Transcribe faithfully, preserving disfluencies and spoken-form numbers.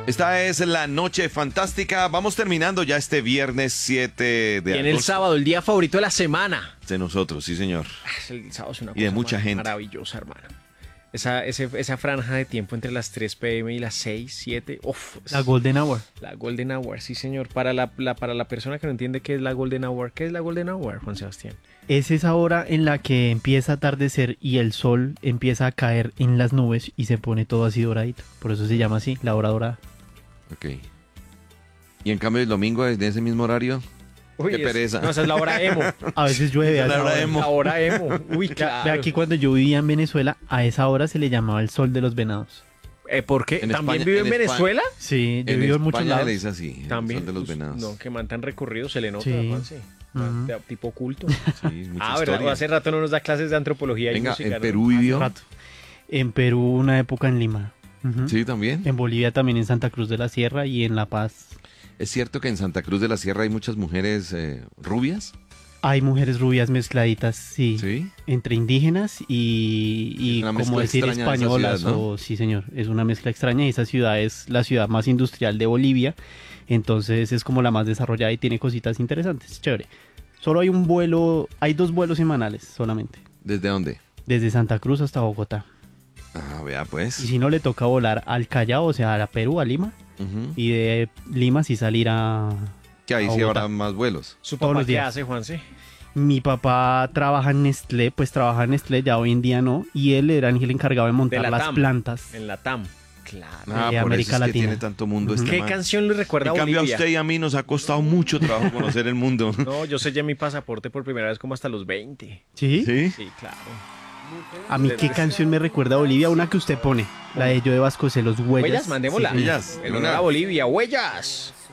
Esta es la noche fantástica. Vamos terminando ya este viernes siete de Y en el agosto. sábado, el día favorito de la semana. De nosotros, sí, señor. El sábado es una Y de cosa mucha mar- gente. maravillosa, hermano. Esa, ese- esa franja de tiempo entre las tres pe eme y las seis, siete, uff. La Golden Hour. La Golden Hour, sí, señor. Para la, la- para la persona que no entiende qué es la Golden Hour, ¿qué es la Golden Hour, Juan Sebastián? Es esa hora en la que empieza a atardecer y el sol empieza a caer en las nubes y se pone todo así doradito. Por eso se llama así, la hora dorada. Ok. Y en cambio el domingo, desde ese mismo horario, Uy, qué es- pereza. No, esa es la hora emo. A veces llueve. a La esa hora hora. emo. La hora emo. Uy, Ve claro. aquí cuando yo vivía en Venezuela, a esa hora se le llamaba el sol de los venados. Eh, ¿Por qué? En ¿También España- vive en en España- Venezuela? Sí, yo En vivo en muchos España lados. le dice así, el También. sol de los Pues, venados. No, que man tan recorrido, se le nota, Sí. Juan, sí. Ujú. De- Tipo culto. Sí, mucha Ah, ¿verdad? historia. Hace rato no nos da clases de antropología y Venga, música, en ¿no? Perú vivió. Rato. En Perú una época en Lima. Ujú. Sí, también. En Bolivia también, en Santa Cruz de la Sierra y en La Paz. ¿Es cierto que en Santa Cruz de la Sierra hay muchas mujeres eh, rubias? Hay mujeres rubias mezcladitas, sí, Sí. entre indígenas y, y Es una como mezcla decir extraña de esa españolas. ciudad, ¿no? O, sí, señor, es una mezcla extraña y esa ciudad es la ciudad más industrial de Bolivia, entonces es como la más desarrollada y tiene cositas interesantes, chévere. Solo hay un vuelo, hay dos vuelos semanales solamente, ¿Desde dónde? desde Santa Cruz hasta Bogotá. Ah, vea Y pues. si no, le toca volar al Callao, o sea, a Perú, a Lima, Ujú. y de Lima sí salir a... Que ahí a sí Bogotá. habrá más vuelos. ¿Su todos papá los qué días. hace, Juanse? Mi papá trabaja en Nestlé, pues trabaja en Nestlé, ya hoy en día no, y él era el encargado de montar la las TAM. plantas. En la T A M. Claro. Ah, de por América eso es que Latina. tiene tanto mundo Ujú. este ¿Qué man. canción le recuerda En a cambio a Bolivia? usted y a mí nos ha costado mucho trabajo conocer el mundo. No, yo sellé mi pasaporte por primera vez como hasta los veinte. ¿Sí? ¿Sí? Sí, claro. A mí, ¿qué canción me recuerda a Bolivia? Una que usted pone, la de Joe Vasconcelos, Huellas. Huellas, mandémosla. Sí, señor. Huellas. El honor a Bolivia, huellas.